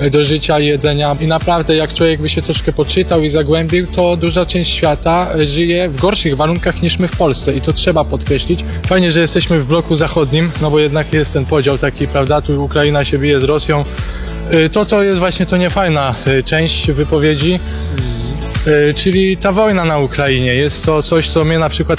do życia i jedzenia. I naprawdę jak człowiek by się troszkę poczytał i zagłębił, to duża część świata żyje w gorszych warunkach niż my w Polsce i to trzeba podkreślić. Fajnie, że jesteśmy w bloku zachodnim, no bo jednak jest ten podział taki, prawda, tu Ukraina się bije z Rosją. To jest właśnie to niefajna część wypowiedzi. Czyli ta wojna na Ukrainie. Jest to coś, co mnie na przykład